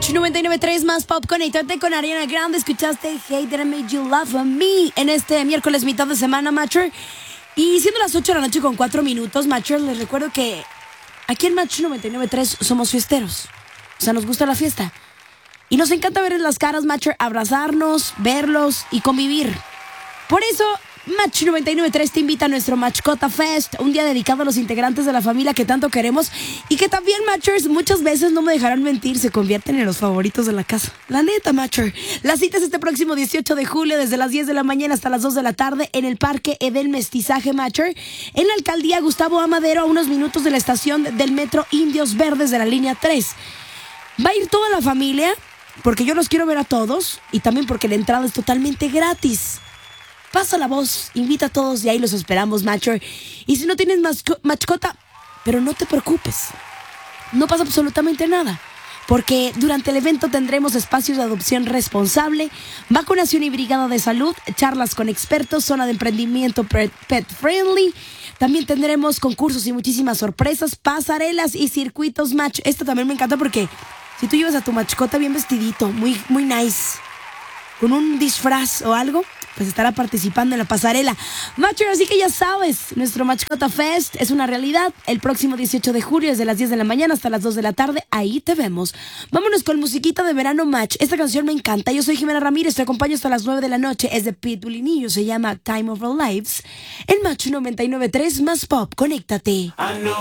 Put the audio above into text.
Match 99.3 más pop. Conéctate con Ariana Grande. Escuchaste Hey That I Made You Love Me en este miércoles mitad de semana, Matcher. Y siendo las 8 de la noche con 4 minutos, Matcher, les recuerdo que aquí en Match 99.3 somos fiesteros. O sea, nos gusta la fiesta. Y nos encanta verles las caras, Matcher, abrazarnos, verlos y convivir. Por eso, Match 99.3 te invita a nuestro Matchcota Fest, un día dedicado a los integrantes de la familia que tanto queremos y que también, Matchers, muchas veces, no me dejarán mentir, se convierten en los favoritos de la casa. La neta, Matcher. La cita es este próximo 18 de julio, desde las 10 de la mañana hasta las 2 de la tarde, en el Parque Edel Mestizaje, Matcher, en la alcaldía Gustavo A. Madero, a unos minutos de la estación del metro Indios Verdes de la línea 3. Va a ir toda la familia, porque yo los quiero ver a todos y también porque la entrada es totalmente gratis. Pasa la voz, invita a todos y ahí los esperamos, Matcher. Y si no tienes mascota, pero no te preocupes, no pasa absolutamente nada, porque durante el evento tendremos espacios de adopción responsable, vacunación y brigada de salud, charlas con expertos, zona de emprendimiento pet friendly. También tendremos concursos y muchísimas sorpresas, pasarelas y circuitos, Match. Esto también me encanta porque si tú llevas a tu mascota bien vestidito, muy, muy nice, con un disfraz o algo, pues estará participando en la pasarela. Matcher, así que ya sabes, nuestro Matchcota Fest es una realidad. El próximo 18 de julio, desde las 10 de la mañana hasta las 2 de la tarde, ahí te vemos. Vámonos con musiquita de verano, Match. Esta canción me encanta. Yo soy Jimena Ramírez, te acompaño hasta las 9 de la noche. Es de Pitbull y Niño, se llama Time of Our Lives. En Match 99.3 más pop, conéctate.